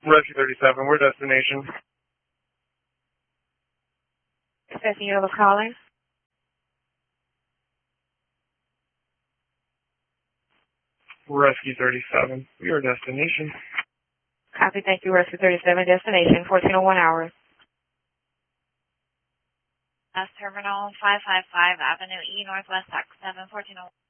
Rescue 37, we're destination. Expecting you was calling. Rescue 37, we are destination. Copy, thank you, Rescue 37, destination, 1401 hours. Terminal 555 Avenue E, Northwest Dock 7, 1401.